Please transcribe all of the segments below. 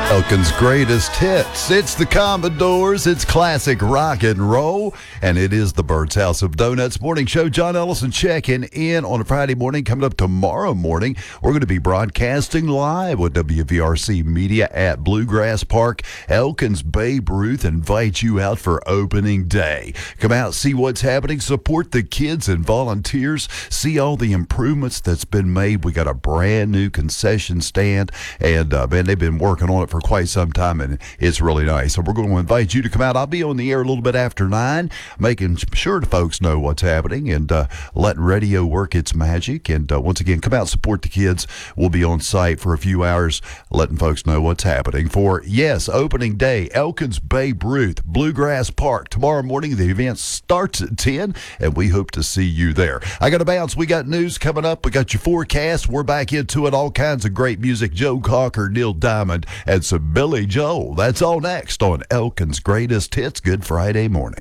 Elkin's greatest hits. It's the Commodores. It's classic rock and roll. And it is the Bird's House of Donuts morning show. John Ellison checking in on a Friday morning. Coming up tomorrow morning, we're going to be broadcasting live with WVRC Media at Bluegrass Park. Elkin's Babe Ruth invites you out for opening day. Come out, see what's happening, support the kids and volunteers, see all the improvements that's been made. We got a brand new concession stand, and man, they've been working on it for quite some time, and it's really nice. So we're going to invite you to come out. I'll be on the air a little bit after 9, making sure the folks know what's happening and letting radio work its magic. And once again, come out, support the kids. We'll be on site for a few hours, letting folks know what's happening for, yes, opening day, Elkin's Babe Ruth, Bluegrass Park. Tomorrow morning, the event starts at 10, and we hope to see you there. I got to bounce. We got news coming up. We got your forecast. We're back into it. All kinds of great music. Joe Cocker, Neil Diamond, and some Billy Joel. That's all next on Elkin's Greatest Hits. Good Friday morning.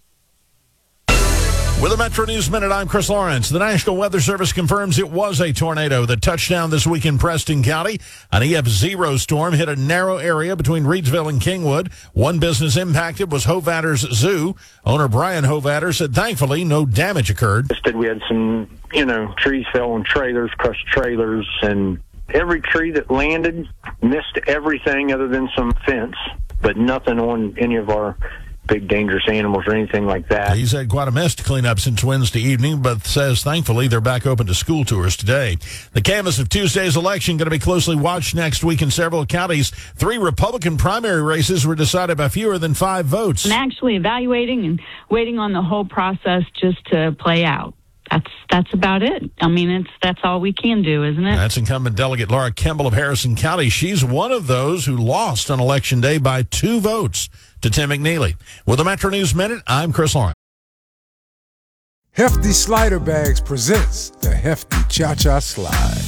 With a Metro News Minute, I'm Chris Lawrence. The National Weather Service confirms it was a tornado that touched down this week in Preston County. An EF0 storm hit a narrow area between Reedsville and Kingwood. One business impacted was Hovatters Zoo. Owner Brian Hovatter said thankfully no damage occurred. We had some, trees fell on trailers, crushed trailers, and every tree that landed missed everything other than some fence, but nothing on any of our big dangerous animals or anything like that. He's had quite a mess to clean up since Wednesday evening, but says thankfully they're back open to school tours today. The canvass of Tuesday's election going to be closely watched next week in several counties. 3 Republican primary races were decided by fewer than 5 votes. I'm actually evaluating and waiting on the whole process just to play out. That's about it. I mean, that's all we can do, isn't it? That's incumbent Delegate Laura Kemble of Harrison County. She's one of those who lost on Election Day by 2 votes to Tim McNeely. With the Metro News Minute, I'm Chris Lawrence. Hefty Slider Bags presents the Hefty Cha-Cha Slide.